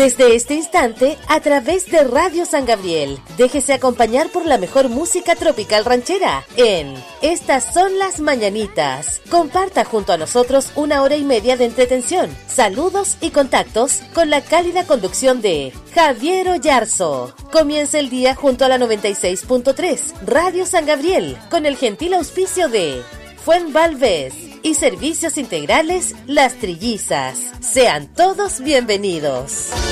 Desde este instante, a través de Radio San Gabriel, déjese acompañar por la mejor música tropical ranchera en Estas son las mañanitas. Comparta junto a nosotros 1 hora y media de entretención, saludos y contactos con la cálida conducción de Javier Oyarzo. Comienza el día junto a la 96.3 Radio San Gabriel con el gentil auspicio de Fuenvalves y Servicios Integrales Las Trillizas. Sean todos bienvenidos.